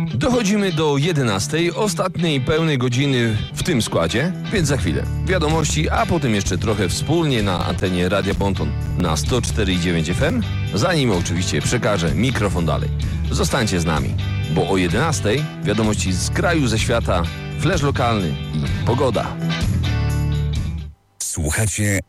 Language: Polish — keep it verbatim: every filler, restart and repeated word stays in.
Dochodzimy do jedenastej, ostatniej pełnej godziny w tym składzie, więc za chwilę wiadomości, a potem jeszcze trochę wspólnie na antenie Radia Bonton na sto cztery i dziewięć F M, zanim oczywiście przekażę mikrofon dalej. Zostańcie z nami, bo o jedenastej wiadomości z kraju, ze świata, flash lokalny i pogoda. Słuchacie